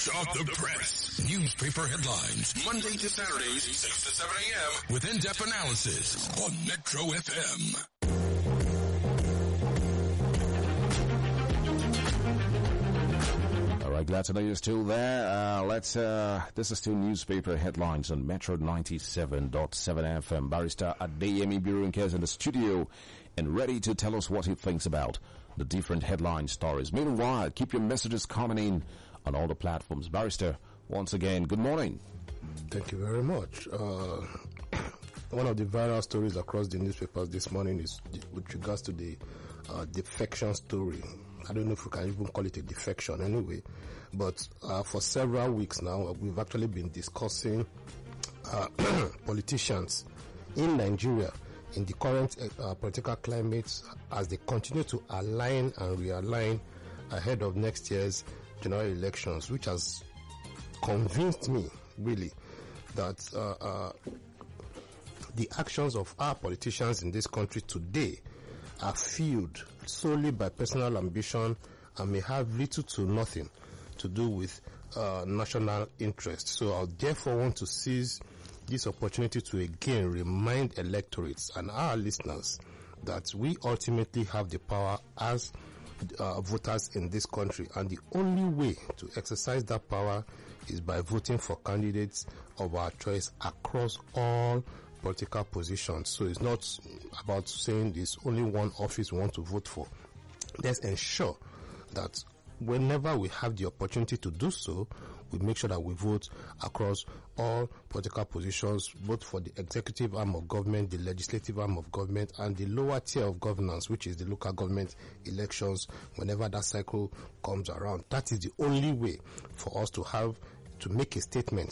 off the press. Newspaper headlines. Monday to Saturdays, 6 to 7 a.m. with in-depth analysis on Metro FM. All right, glad to know you're still there. This is still newspaper headlines on Metro 97.7 FM. Barrister Adeyemi Birunke is in the studio and ready to tell us what he thinks about the different headline stories. Meanwhile, keep your messages coming in on all the platforms. Barrister, once again, good morning. Thank you very much. One of the viral stories across the newspapers this morning is with regards to the defection story. I don't know if we can even call it a defection anyway, but for several weeks now, we've actually been discussing politicians in Nigeria in the current political climate as they continue to align and realign ahead of next year's general elections, which has convinced me, really, that the actions of our politicians in this country today are fueled solely by personal ambition and may have little to nothing to do with national interest. So I therefore want to seize this opportunity to again remind electorates and our listeners that we ultimately have the power as voters in this country, and the only way to exercise that power is by voting for candidates of our choice across all political positions. So it's not about saying there's only one office we want to vote for. Let's ensure that whenever we have the opportunity to do so, we make sure that we vote across all political positions, both for the executive arm of government, the legislative arm of government, and the lower tier of governance, which is the local government elections, whenever that cycle comes around. That is the only way for us to make a statement,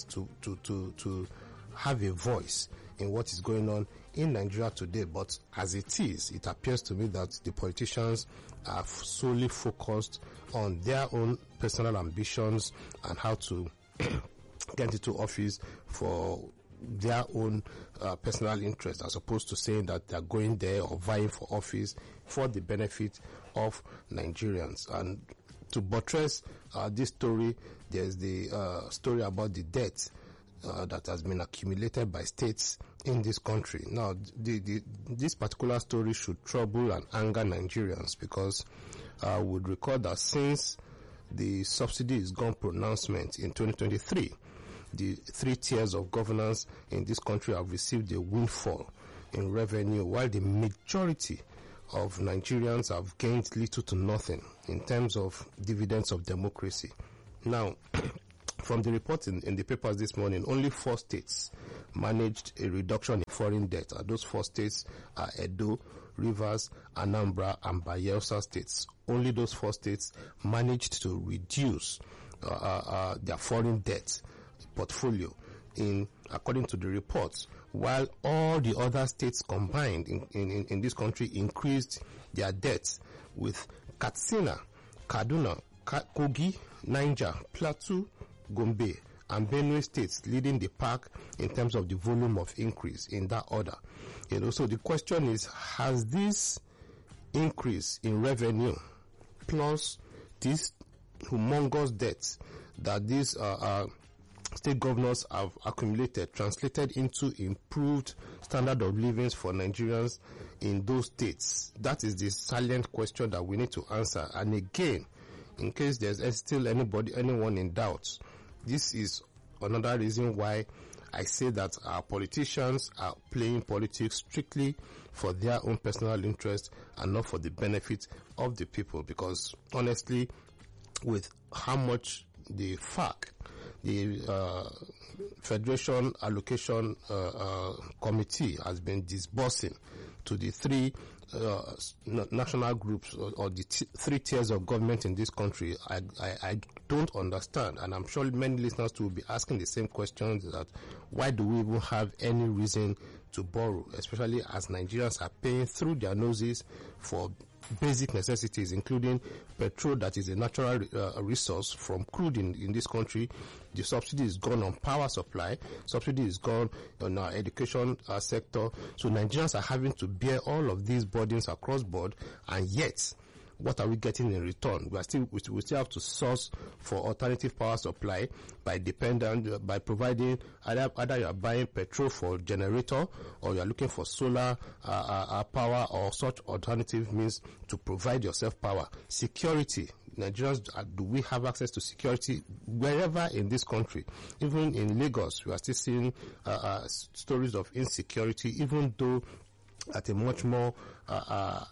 to have a voice in what is going on in Nigeria today. But as it is, it appears to me that the politicians are solely focused on their own personal ambitions and how to get into office for their own personal interest, as opposed to saying that they're going there or vying for office for the benefit of Nigerians. And to buttress this story, there's the story about the debt that has been accumulated by states in this country. Now, this particular story should trouble and anger Nigerians, because I would recall that since the subsidy is gone pronouncement in 2023, the 3 tiers of governance in this country have received a windfall in revenue, while the majority of Nigerians have gained little to nothing in terms of dividends of democracy. Now, from the report in the papers this morning, only 4 states managed a reduction in foreign debt. And those 4 states are Edo, Rivers, Anambra, and Bayelsa states. Only those 4 states managed to reduce their foreign debt portfolio, according to the reports, while all the other states combined in this country increased their debts, with Katsina, Kaduna, Kogi, Niger, Plateau, Gombe, and Benue states leading the pack in terms of the volume of increase in that order. So the question is, has this increase in revenue plus this humongous debt that these state governors have accumulated translated into improved standard of living for Nigerians in those states? That is the salient question that we need to answer. And again, in case there's still anyone in doubt, this is another reason why I say that our politicians are playing politics strictly for their own personal interest and not for the benefit of the people. Because honestly, with how much the FAC, the Federation Allocation Committee, has been disbursing to the 3 national groups or the 3 tiers of government in this country, I don't understand. And I'm sure many listeners will be asking the same questions, that why do we even have any reason to borrow, especially as Nigerians are paying through their noses for basic necessities, including petrol, that is a natural resource from crude in this country. The subsidy is gone on power supply, subsidy is gone on our education sector. So Nigerians are having to bear all of these burdens across board, and yet what are we getting in return? We still have to source for alternative power supply by providing either you are buying petrol for generator, or you are looking for solar power, or such alternative means to provide yourself power. Security. Nigerians, do we have access to security wherever in this country? Even in Lagos, we are still seeing stories of insecurity, even though at a much more a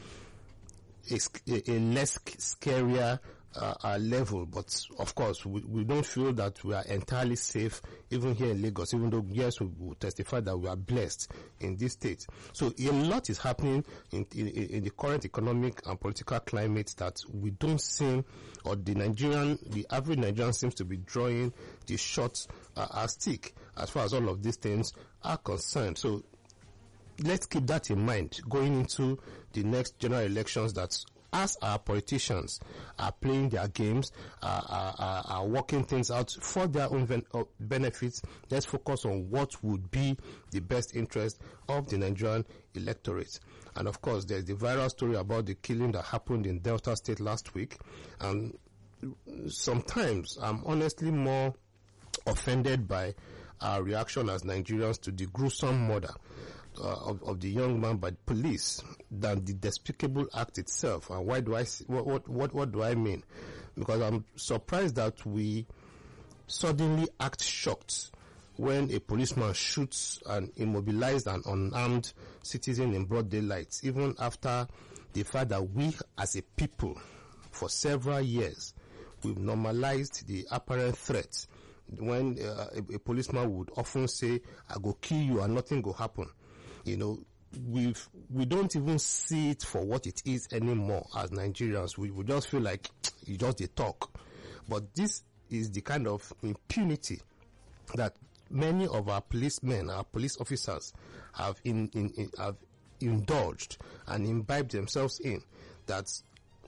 less scarier level. But of course, we don't feel that we are entirely safe even here in Lagos, even though, yes, we will testify that we are blessed in this state. So a lot is happening in the current economic and political climate that we don't seem, or the average Nigerian seems to be drawing the short stick as far as all of these things are concerned. So let's keep that in mind going into the next general elections, that as our politicians are playing their games, are working things out for their own benefits, let's focus on what would be the best interest of the Nigerian electorate. And of course, there's the viral story about the killing that happened in Delta State last week. And sometimes I'm honestly more offended by our reaction as Nigerians to the gruesome murder of the young man by police than the despicable act itself. And why do I what do I mean? Because I'm surprised that we suddenly act shocked when a policeman shoots an immobilized and unarmed citizen in broad daylight, even after the fact that we as a people for several years we've normalized the apparent threat. When a policeman would often say, "I go kill you and nothing go happen." You know, we don't even see it for what it is anymore as Nigerians. We just feel like you just talk. But this is the kind of impunity that many of our policemen, our police officers have have indulged and imbibed themselves in, that's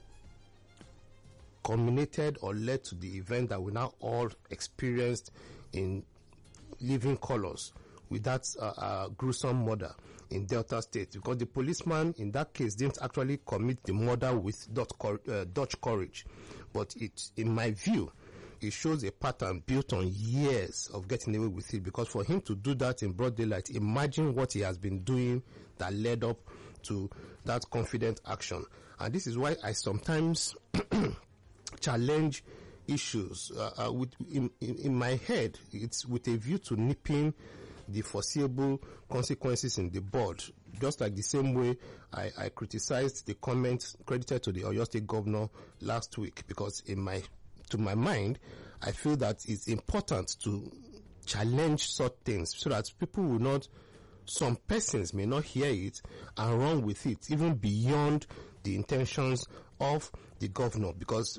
culminated or led to the event that we now all experienced in living colors with that gruesome murder in Delta State. Because the policeman in that case didn't actually commit the murder with Dutch courage. But in my view, it shows a pattern built on years of getting away with it. Because for him to do that in broad daylight, imagine what he has been doing that led up to that confident action. And this is why I sometimes challenge issues in my head. It's with a view to nipping the foreseeable consequences in the bud, just like the same way I criticized the comments credited to the Oyo State governor last week, because to my mind, I feel that it's important to challenge such things so that people will not, some persons may not hear it and run with it, even beyond the intentions of the governor. Because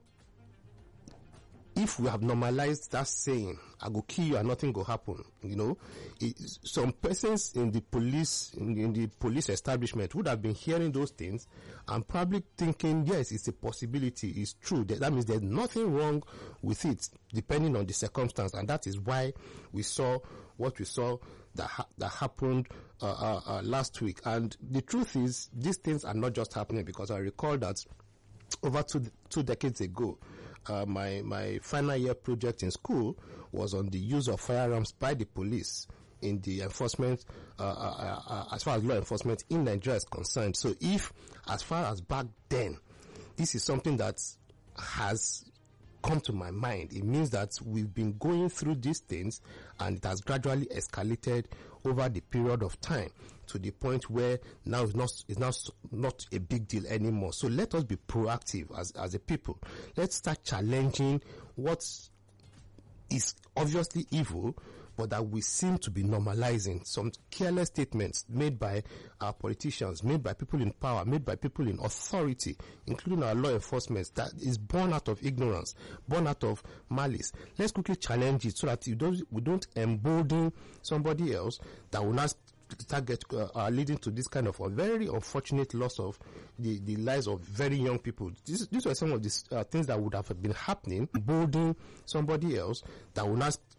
if we have normalized that saying, "I go kill you and nothing go happen," you know, some persons in the police establishment would have been hearing those things and probably thinking, yes, it's a possibility, it's true. That means there's nothing wrong with it, depending on the circumstance. And that is why we saw what we saw that happened last week. And the truth is, these things are not just happening, because I recall that over two decades ago, my final year project in school was on the use of firearms by the police in the enforcement, as far as law enforcement in Nigeria is concerned. So if, as far as back then, this is something that has come to my mind, it means that we've been going through these things and it has gradually escalated over the period of time to the point where now it's not a big deal anymore. So let us be proactive as a people. Let's start challenging what is obviously evil, but that we seem to be normalizing. Some careless statements made by our politicians, made by people in power, made by people in authority, including our law enforcement, that is born out of ignorance, born out of malice. Let's quickly challenge it so that we don't embolden somebody else that will not leading to this kind of a very unfortunate loss of the lives of very young people. These were some of the things that would have been happening, emboldening somebody else that will not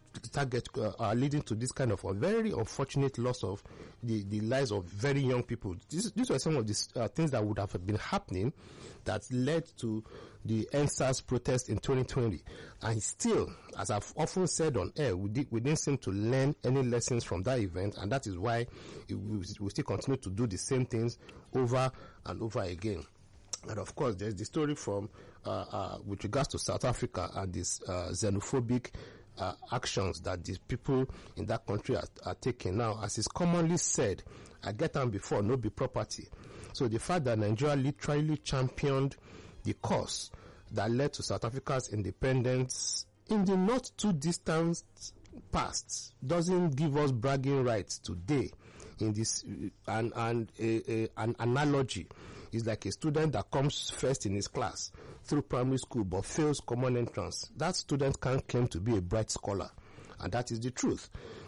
are leading to this kind of a very unfortunate loss of the lives of very young people. These were some of the things that would have been happening that led to the EndSARS protest in 2020. And still, as I've often said on air, we didn't seem to learn any lessons from that event, and that is why we still continue to do the same things over and over again. And of course, there's the story from with regards to South Africa and this xenophobic actions that these people in that country are taking now. As is commonly said, I get on before, no be property. So the fact that Nigeria literally championed the cause that led to South Africa's independence in the not too distant past doesn't give us bragging rights today. In this, an analogy is like a student that comes first in his class through primary school but fails common entrance. That student can't claim to be a bright scholar, and that is the truth.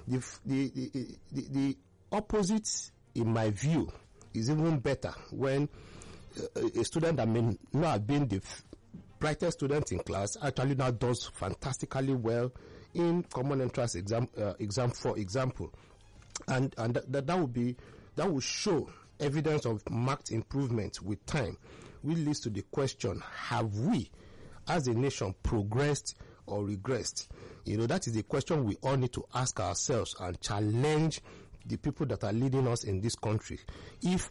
The opposite, in my view, is even better when a student that may not have been the brightest student in class actually now does fantastically well in common entrance exam, for example. And that will show evidence of marked improvement with time, which leads to the question: have we, as a nation, progressed or regressed? That is the question we all need to ask ourselves and challenge the people that are leading us in this country. If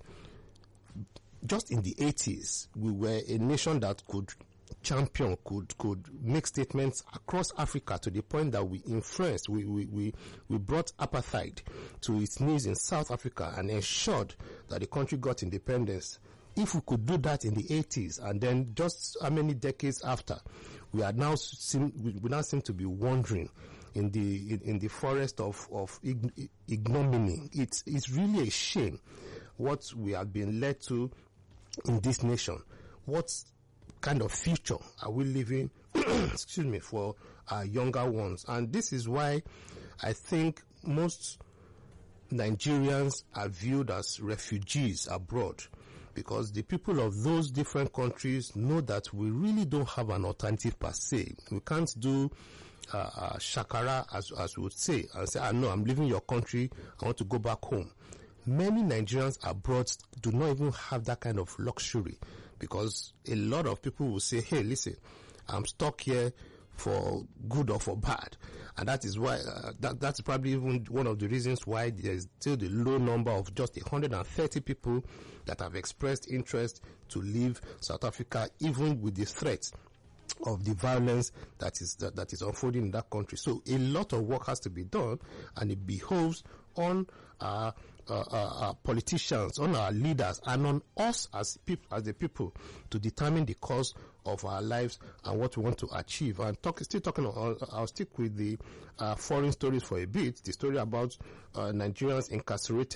just in the 80s we were a nation that could champion, could make statements across Africa to the point that we influenced, we brought apartheid to its knees in South Africa and ensured that the country got independence. If we could do that in the 80s, and then just how many decades after, we now seem to be wandering in the forest of ignominy. It's really a shame what we have been led to in this nation. What kind of future are we living for our younger ones? And this is why I think most Nigerians are viewed as refugees abroad, because the people of those different countries know that we really don't have an alternative per se. We can't do shakara, as we would say, and say, no, I'm leaving your country, I want to go back home. Many Nigerians abroad do not even have that kind of luxury, because a lot of people will say, hey, listen, I'm stuck here for good or for bad. And that is why, that's probably even one of the reasons why there's still the low number of just 130 people that have expressed interest to leave South Africa, even with the threat of the violence that is unfolding in that country. So a lot of work has to be done, and it behoves on our politicians, on our leaders, and on us as the people to determine the course of our lives and what we want to achieve. And I'll stick with the foreign stories for a bit. The story about Nigerians incarcerated